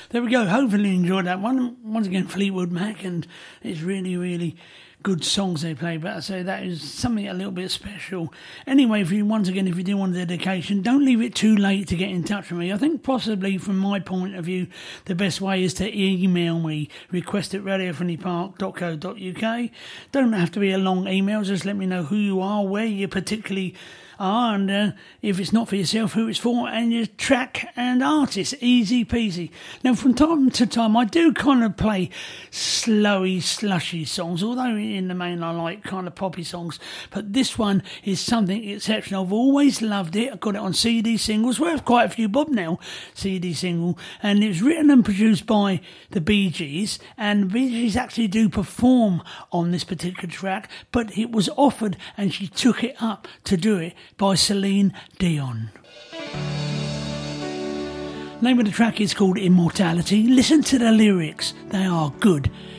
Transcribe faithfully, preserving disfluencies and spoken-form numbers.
There we go. Hopefully you enjoyed that one. Once again, Fleetwood Mac, and it's really, really good songs they play, but I say that is something a little bit special. Anyway, if you once again, if you do want a dedication, don't leave it too late to get in touch with me. I think possibly from my point of view, the best way is to email me, request at radio friendly park dot co dot uk. Don't have to be a long email, just let me know who you are, where you particularly are, and uh, if it's not for yourself, who it's for, and your track and artist. Easy peasy. Now, from time to time, I do kind of play slowy, slushy songs, although in the main I like kind of poppy songs, but this one is something exceptional. I've always loved it. I got it on C D singles. We have quite a few Bob Nell C D single, and it was written and produced by the Bee Gees, and the Bee Gees actually do perform on this particular track, but it was offered and she took it up to do it by Celine Dion. Name of the track is called Immortality. Listen to the lyrics, they are good.